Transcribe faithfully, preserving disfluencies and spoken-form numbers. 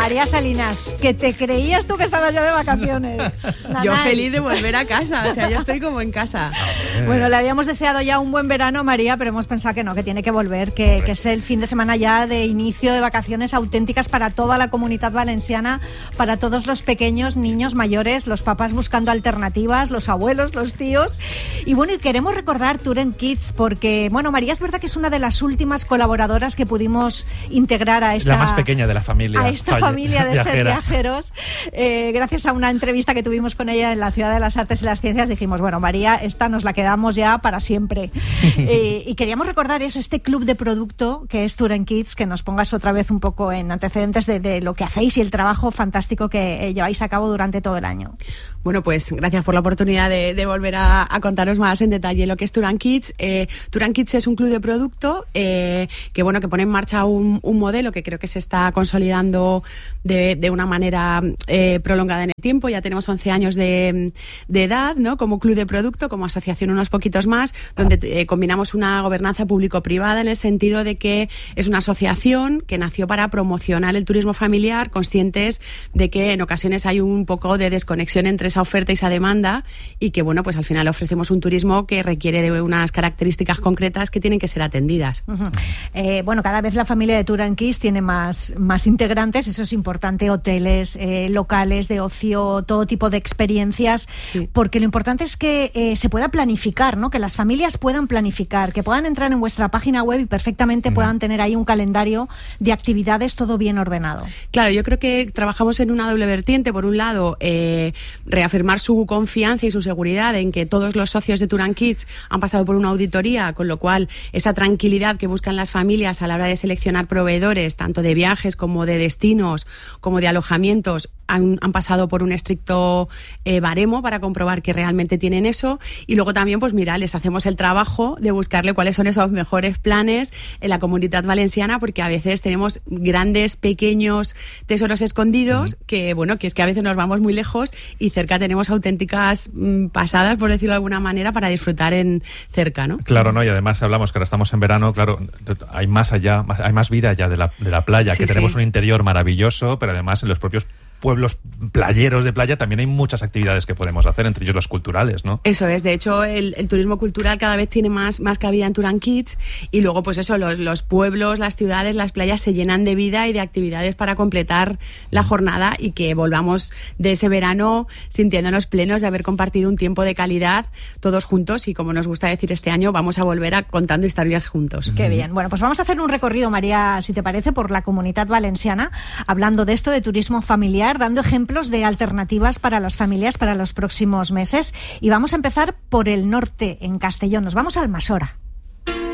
María Salinas, que te creías tú que estabas ya de vacaciones. Yo feliz de volver a casa, o sea, yo estoy como en casa. Bueno, le habíamos deseado ya un buen verano a María, pero hemos pensado que no, que tiene que volver, que, que es el fin de semana ya de inicio de vacaciones auténticas para toda la Comunitat Valenciana, para todos los pequeños, niños, mayores, los papás buscando alternativas, los abuelos, los tíos. Y bueno, y queremos recordar Tour and Kids porque, bueno, María es verdad que es una de las últimas colaboradoras que pudimos integrar a esta... La más pequeña de la familia. A esta familia de viajera. ser viajeros. Eh, gracias a una entrevista que tuvimos con ella en la Ciudad de las Artes y las Ciencias, dijimos, bueno, María, esta nos la quedamos ya para siempre. eh, y queríamos recordar eso, este club de producto que es Tour and Kids, que nos pongas otra vez un poco en antecedentes de, de lo que hacéis y el trabajo fantástico que eh, lleváis a cabo durante todo el año. Bueno, pues gracias por la oportunidad de, de volver a, a contaros más en detalle lo que es Tour and Kids. Eh, Tour and Kids es un club de producto eh, que, bueno, que pone en marcha un, un modelo que creo que se está consolidando de, de una manera eh, prolongada en el tiempo. Ya tenemos once años de, de edad, ¿no? Como club de producto, como asociación unos poquitos más, donde eh, combinamos una gobernanza público-privada en el sentido de que es una asociación que nació para promocionar el turismo familiar, conscientes de que en ocasiones hay un poco de desconexión entre esa oferta y esa demanda y que, bueno, pues al final ofrecemos un turismo que requiere de unas características concretas que tienen que ser atendidas. Uh-huh. Eh, bueno, cada vez la familia de Tour and Kids tiene más, más integrantes, eso es importante, hoteles, eh, locales de ocio, todo tipo de experiencias, sí. Porque lo importante es que eh, se pueda planificar, ¿no? Que las familias puedan planificar, que puedan entrar en vuestra página web y perfectamente uh-huh. puedan tener ahí un calendario de actividades todo bien ordenado. Claro, yo creo que trabajamos en una doble vertiente. Por un lado, eh, reafirmar su confianza y su seguridad en que todos los socios de Tour and Kids han pasado por una auditoría, con lo cual esa tranquilidad que buscan las familias a la hora de seleccionar proveedores, tanto de viajes como de destinos, como de alojamientos, han, han pasado por un estricto eh, baremo para comprobar que realmente tienen eso. Y luego también, pues mira, les hacemos el trabajo de buscarle cuáles son esos mejores planes en la Comunitat Valenciana, porque a veces tenemos grandes, pequeños tesoros escondidos uh-huh. que, bueno, que es que a veces nos vamos muy lejos y cerca tenemos auténticas mm, pasadas, por decirlo de alguna manera, para disfrutar en cerca, ¿no? Claro, ¿no? Y además hablamos que ahora estamos en verano, claro, hay más allá, más, hay más vida allá de la, de la playa, sí, que tenemos sí. un interior maravilloso, pero además en los propios pueblos playeros de playa también hay muchas actividades que podemos hacer, entre ellos las culturales, ¿no? Eso es, de hecho el, el turismo cultural cada vez tiene más, más cabida en Tour and Kids y luego pues eso, los, los pueblos, las ciudades, las playas se llenan de vida y de actividades para completar la jornada y que volvamos de ese verano sintiéndonos plenos de haber compartido un tiempo de calidad todos juntos y, como nos gusta decir este año, vamos a volver a contando historias juntos. Qué bien. Bueno, pues vamos a hacer un recorrido, María, si te parece, por la Comunitat Valenciana, hablando de esto, de turismo familiar, dando ejemplos de alternativas para las familias para los próximos meses. Y vamos a empezar por el norte, en Castellón. Nos vamos a Almassora.